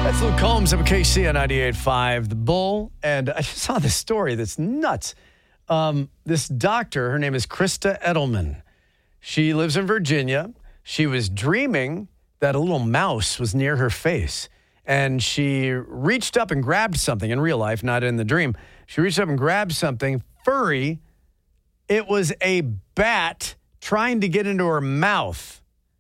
That's Luke Combs of KC on 98.5, The Bull. And I just saw this story that's nuts. This doctor, her name is Krista Edelman. She lives in Virginia. She was dreaming that a little mouse was near her face. And she reached up and grabbed something in real life, not in the dream. She reached up and grabbed something furry. It was a bat trying to get into her mouth.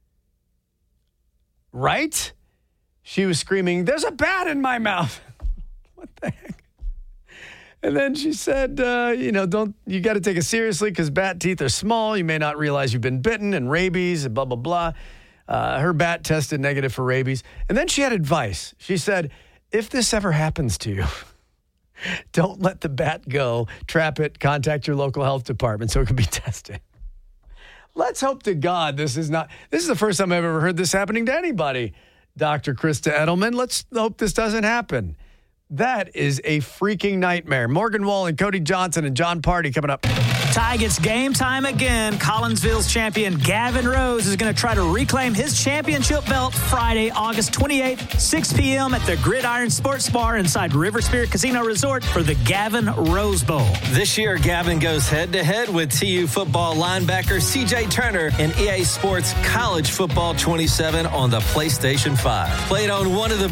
Right? She was screaming, "There's a bat in my mouth." What the heck? And then she said, you got to take it seriously because bat teeth are small. You may not realize you've been bitten and rabies and blah, blah, blah. Her bat tested negative for rabies. And then she had advice. She said, if this ever happens to you, don't let the bat go. Trap it. Contact your local health department so it can be tested. Let's hope to God this is the first time I've ever heard this happening to anybody. Dr. Krista Edelman, let's hope this doesn't happen. That is a freaking nightmare. Morgan Wallen, Cody Johnson, and John Party coming up. Ty, it's game time again. Collinsville's champion Gavin Rose is going to try to reclaim his championship belt Friday, August 28th, 6 p.m. at the Gridiron Sports Bar inside River Spirit Casino Resort for the Gavin Rose Bowl. This year, Gavin goes head-to-head with TU football linebacker C.J. Turner in EA Sports College Football 27 on the PlayStation 5. Played on one of the